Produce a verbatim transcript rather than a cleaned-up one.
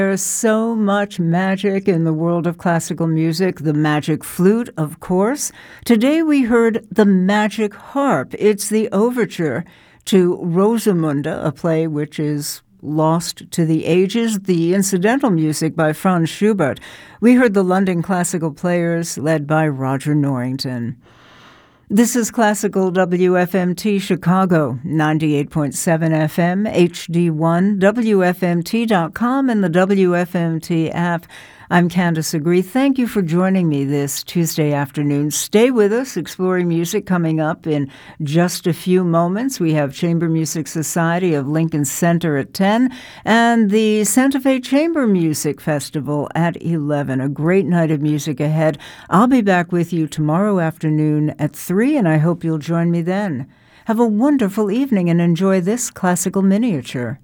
There's so much magic in the world of classical music. The magic flute, of course. Today we heard the magic harp. It's the overture to Rosamunde, a play which is lost to the ages, the incidental music by Franz Schubert. We heard the London Classical Players led by Roger Norrington. This is Classical W F M T Chicago, ninety-eight point seven F M, H D one, W F M T dot com, and the W F M T app. I'm Candace Agree. Thank you for joining me this Tuesday afternoon. Stay with us, exploring music coming up in just a few moments. We have Chamber Music Society of Lincoln Center at ten and the Santa Fe Chamber Music Festival at eleven. A great night of music ahead. I'll be back with you tomorrow afternoon at three, and I hope you'll join me then. Have a wonderful evening and enjoy this classical miniature.